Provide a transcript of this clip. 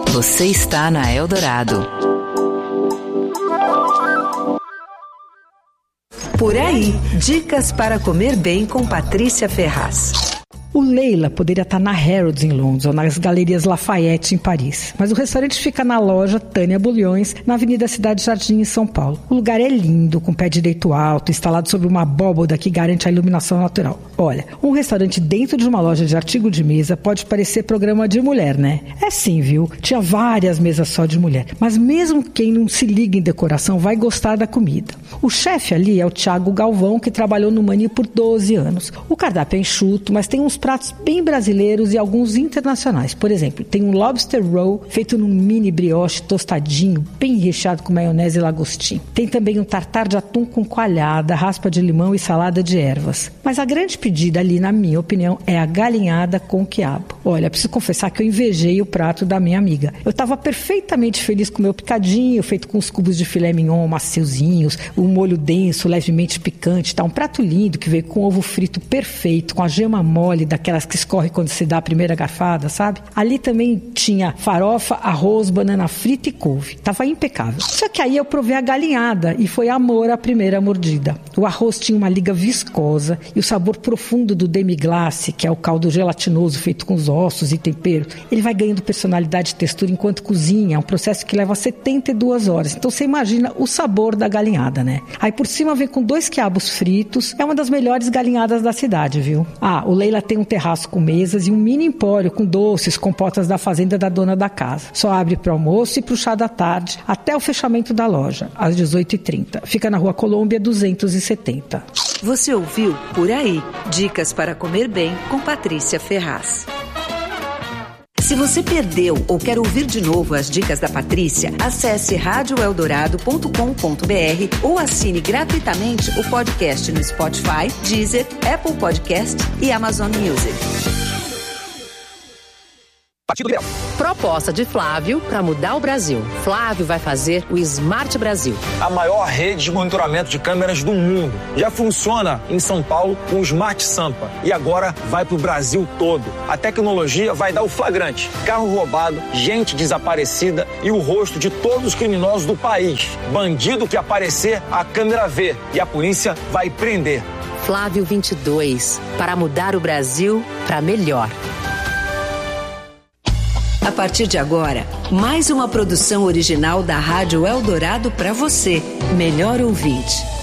Você está na Eldorado. Por aí, dicas para comer bem com Patrícia Ferraz. O Leila poderia estar na Harrods em Londres ou nas Galerias Lafayette em Paris, mas o restaurante fica na loja Tânia Bulhões, na Avenida Cidade Jardim, em São Paulo. O lugar é lindo, com pé direito alto, instalado sobre uma abóboda que garante a iluminação natural. Olha, um restaurante dentro de uma loja de artigo de mesa pode parecer programa de mulher, né? É sim, viu? Tinha várias mesas só de mulher, mas mesmo quem não se liga em decoração vai gostar da comida. O chefe ali é o Thiago Galvão, que trabalhou no Mani por 12 anos. O cardápio é enxuto, mas tem uns pratos bem brasileiros e alguns internacionais. Por exemplo, tem um lobster roll feito num mini brioche tostadinho, bem recheado com maionese e lagostim. Tem também um tartar de atum com coalhada, raspa de limão e salada de ervas. Mas a grande pedida ali, na minha opinião, é a galinhada com quiabo. Olha, preciso confessar que eu invejei o prato da minha amiga. Eu estava perfeitamente feliz com o meu picadinho, feito com os cubos de filé mignon maciozinhos, um molho denso, levemente picante, tá? Um prato lindo que veio com ovo frito perfeito, com a gema mole daquelas que escorre quando se dá a primeira garfada, sabe? Ali também tinha farofa, arroz, banana frita e couve. Tava impecável. Só que aí eu provei a galinhada e foi amor à primeira mordida. O arroz tinha uma liga viscosa e o sabor profundo do demi-glace, que é o caldo gelatinoso feito com os ossos e tempero. Ele vai ganhando personalidade e textura enquanto cozinha. É um processo que leva 72 horas. Então você imagina o sabor da galinhada, né? Aí por cima vem com 2 quiabos fritos. É uma das melhores galinhadas da cidade, viu? Ah, o Leila tem um terraço com mesas e um mini empório com doces, compotas da fazenda da dona da casa. Só abre para o almoço e para o chá da tarde, até o fechamento da loja, às 18h30. Fica na Rua Colômbia 270. Você ouviu Por Aí, dicas para comer bem com Patrícia Ferraz. Se você perdeu ou quer ouvir de novo as dicas da Patrícia, acesse radioeldorado.com.br ou assine gratuitamente o podcast no Spotify, Deezer, Apple Podcast e Amazon Music. Partido Liberal. Proposta de Flávio para mudar o Brasil. Flávio vai fazer o Smart Brasil. A maior rede de monitoramento de câmeras do mundo. Já funciona em São Paulo com o Smart Sampa. E agora vai para o Brasil todo. A tecnologia vai dar o flagrante. Carro roubado, gente desaparecida e o rosto de todos os criminosos do país. Bandido que aparecer, a câmera vê. E a polícia vai prender. Flávio 22. Para mudar o Brasil para melhor. A partir de agora, mais uma produção original da Rádio Eldorado para você, melhor ouvinte.